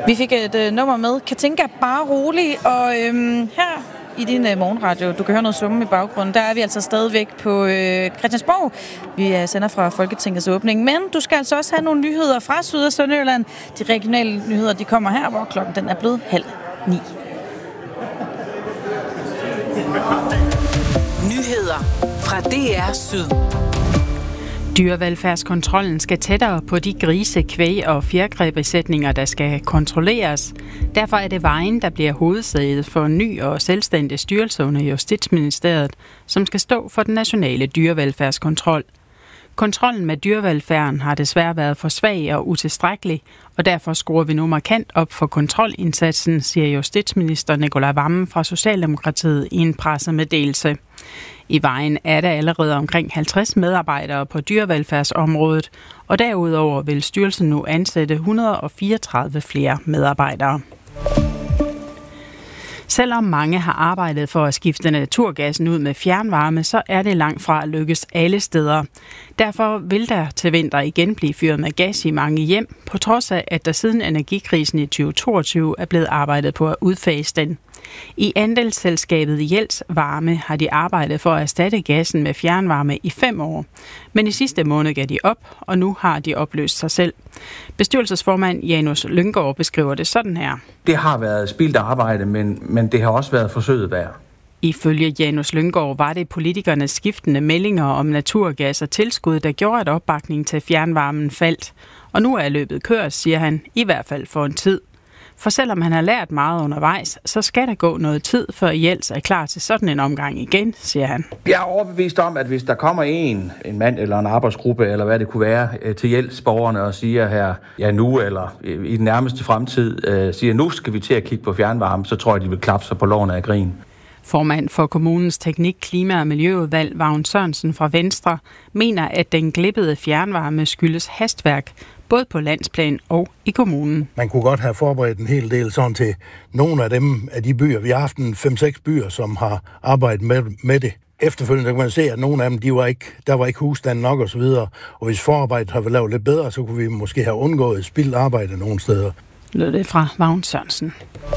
Vi fik et nummer med. Katinka, bare rolig. Og her i din morgenradio, du kan høre noget summe i baggrunden, der er vi altså stadigvæk på Christiansborg. Vi sender fra Folketingets åbning, men du skal altså også have nogle nyheder fra Syd- og Sønderjylland. De regionale nyheder, de kommer her, hvor klokken den er blevet 8:30. Nyheder fra DR Syd. Dyrevelfærdskontrollen skal tættere på de grise, kvæg og fjerkræbesætninger, der skal kontrolleres. Derfor er det Vejen, der bliver hovedsædet for en ny og selvstændig styrelse under Justitsministeriet, som skal stå for den nationale dyrevelfærdskontrol. Kontrollen med dyrevelfærden har desværre været for svag og utilstrækkelig, og derfor skruer vi nu markant op for kontrolindsatsen, siger justitsminister Nicolai Wammen fra Socialdemokratiet i en pressemeddelelse. I Vejen er der allerede omkring 50 medarbejdere på dyrevelfærdsområdet, og derudover vil styrelsen nu ansætte 134 flere medarbejdere. Selvom mange har arbejdet for at skifte naturgassen ud med fjernvarme, så er det langt fra at lykkes alle steder. Derfor vil der til vinter igen blive fyret med gas i mange hjem, på trods af, at der siden energikrisen i 2022 er blevet arbejdet på at udfase den. I andelsselskabet Jels Varme har de arbejdet for at erstatte gassen med fjernvarme i 5 år. Men i sidste måned gav de op, og nu har de opløst sig selv. Bestyrelsesformand Janus Lynggaard beskriver det sådan her. Det har været spildt arbejde, men det har også været forsøget værd. Ifølge Janus Lynggaard var det politikernes skiftende meldinger om naturgas og tilskud, der gjorde, at opbakningen til fjernvarmen faldt. Og nu er løbet kørt, siger han, i hvert fald for en tid. For selvom han har lært meget undervejs, så skal der gå noget tid, før Jels er klar til sådan en omgang igen, siger han. Jeg er overbevist om, at hvis der kommer en mand eller en arbejdsgruppe, eller hvad det kunne være, til Jels-borgerne og siger her, ja nu eller i den nærmeste fremtid, siger nu skal vi til at kigge på fjernvarme, så tror jeg, de vil klappe sig på lårene af grin. Formand for kommunens teknik-, klima- og miljøudvalg, Vagn Sørensen fra Venstre, mener, at den glippede fjernvarme skyldes hastværk, både på landsplan og i kommunen. Man kunne godt have forberedt en hel del sådan til nogle af de byer. Vi har haft 5-6 byer, som har arbejdet med det. Efterfølgende kan man se, at nogle af dem, der var ikke husstand nok og så videre. Og hvis forarbejdet har været lavet lidt bedre, så kunne vi måske have undgået spildt arbejde nogle steder. Lød det fra Vagn Sørensen.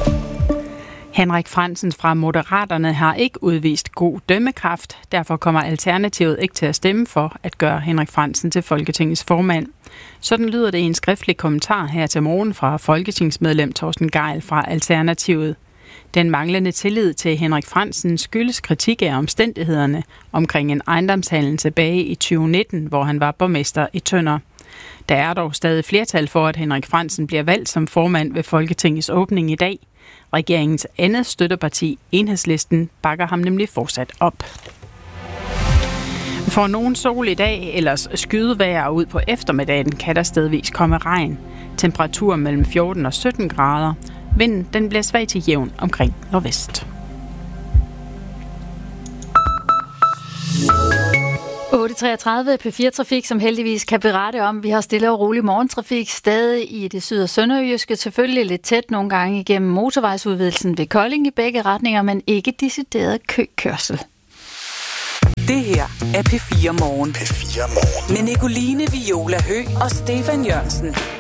Henrik Frandsen fra Moderaterne har ikke udvist god dømmekraft. Derfor kommer Alternativet ikke til at stemme for at gøre Henrik Frandsen til Folketingets formand. Sådan lyder det i en skriftlig kommentar her til morgen fra folketingsmedlem Torsten Gejl fra Alternativet. Den manglende tillid til Henrik Frandsen skyldes kritik af omstændighederne omkring en ejendomshandel tilbage i 2019, hvor han var borgmester i Tønder. Der er dog stadig flertal for, at Henrik Frandsen bliver valgt som formand ved Folketingets åbning i dag. Regeringens andet støtteparti, Enhedslisten, bakker ham nemlig fortsat op. For nogen sol i dag, ellers skydevejr ud på eftermiddagen, kan der stedvis komme regn. Temperatur mellem 14 og 17 grader. Vinden den bliver svag til jævn omkring nordvest. 8.33 P4-trafik, som heldigvis kan berette om. Vi har stille og rolig morgentrafik stadig i det syd- og sønderjyske. Selvfølgelig lidt tæt nogle gange igennem motorvejsudvidelsen ved Kolding i begge retninger, men ikke decideret køkørsel. Det her er P4 Morgen. P4 Morgen. Med Nicoline Viola Høgh og Stefan Jørgensen.